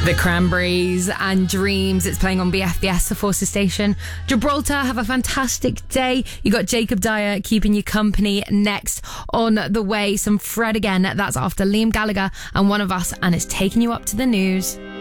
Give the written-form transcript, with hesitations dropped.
The Cranberries and Dreams. It's playing on BFBS, the Forces Station. Gibraltar, have a fantastic day. You got Jacob Dyer keeping you company next on the way. Some Fred again. That's after Liam Gallagher and One of Us, and it's taking you up to the news.